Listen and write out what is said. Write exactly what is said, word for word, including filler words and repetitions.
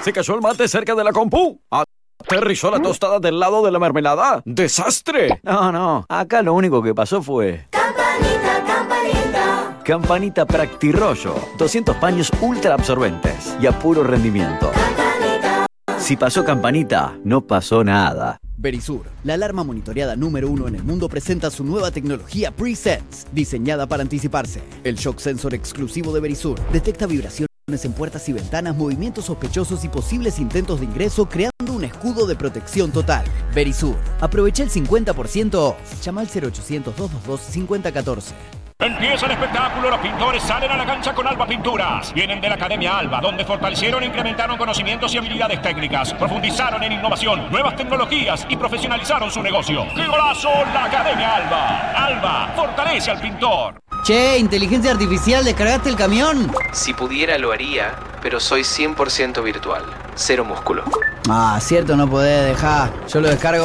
Se cayó el mate cerca de la compu. Aterrizó la tostada del lado de la mermelada. ¡Desastre! No, no. Acá lo único que pasó fue... Campanita, campanita. Campanita Practirollo. doscientos paños ultra absorbentes y a puro rendimiento. Campanita. Si pasó Campanita, no pasó nada. Verisur, la alarma monitoreada número uno en el mundo, presenta su nueva tecnología Pre-Sense, diseñada para anticiparse. El shock sensor exclusivo de Verisur detecta vibraciones en puertas y ventanas, movimientos sospechosos y posibles intentos de ingreso, creando un escudo de protección total. Verisur, aprovecha el cincuenta por ciento off. Llama al cero ochocientos, dos dos dos, cinco cero uno cuatro. Empieza el espectáculo, los pintores salen a la cancha con Alba Pinturas. Vienen de la Academia Alba, donde fortalecieron e incrementaron conocimientos y habilidades técnicas, profundizaron en innovación, nuevas tecnologías y profesionalizaron su negocio. ¡Qué golazo! La Academia Alba. Alba, fortalece al pintor. Che, inteligencia artificial, ¿descargaste el camión? Si pudiera lo haría, pero soy cien por ciento virtual, cero músculo. Ah, cierto, no podés dejar. Yo lo descargo